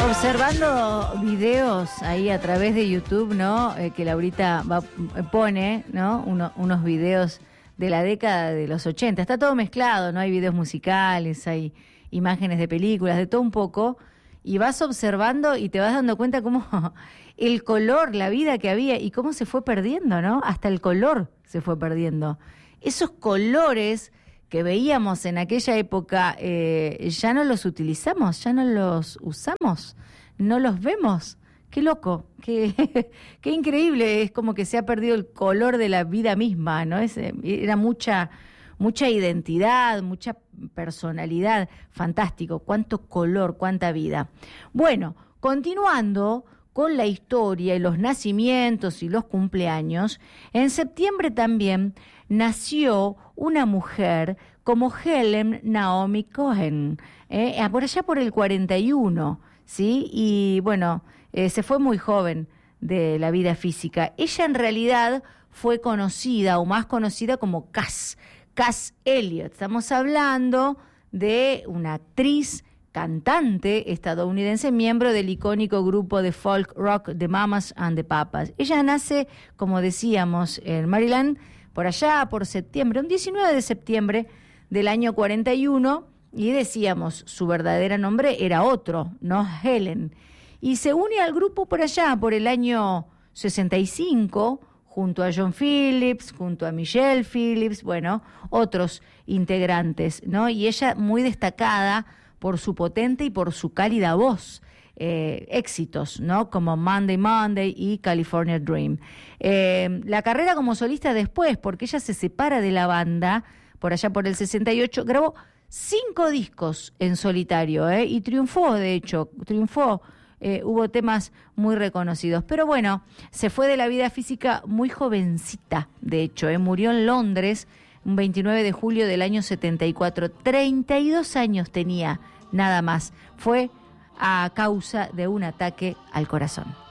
Observando videos ahí a través de YouTube, ¿no? Que Laurita pone, ¿no? Unos videos de la década de los 80. Está todo mezclado, ¿no? Hay videos musicales, hay imágenes de películas, de todo un poco. Y vas observando y te vas dando cuenta cómo el color, la vida que había y cómo se fue perdiendo, ¿no? Hasta el color se fue perdiendo. Esos colores que veíamos en aquella época, ya no los utilizamos, ya no los usamos, no los vemos. Qué loco, qué increíble, es como que se ha perdido el color de la vida misma, ¿no? Era mucha identidad, mucha personalidad, fantástico, cuánto color, cuánta vida. Bueno, continuando con la historia y los nacimientos y los cumpleaños, en septiembre también nació una mujer como Helen Naomi Cohen, por allá por el 41, ¿sí? Y bueno, se fue muy joven de la vida física. Ella en realidad fue conocida o más conocida como Cass Elliot. Estamos hablando de una actriz, cantante estadounidense, miembro del icónico grupo de folk rock The Mamas and the Papas. Ella nace, como decíamos, en Maryland, por allá, por septiembre, un 19 de septiembre del año 41, y decíamos, su verdadero nombre era otro, no Helen. Y se une al grupo por allá, por el año 65, junto a John Phillips, junto a Michelle Phillips, bueno, otros integrantes, ¿no? Y ella muy destacada por su potente y por su cálida voz, éxitos, ¿no? Como Monday Monday y California Dream. La carrera como solista después, porque ella se separa de la banda, por allá por el 68, grabó 5 discos en solitario, y triunfó, de hecho, hubo temas muy reconocidos. Pero bueno, se fue de la vida física muy jovencita, de hecho, murió en Londres un 29 de julio del año 74. 32 años tenía, nada más. Fue a causa de un ataque al corazón.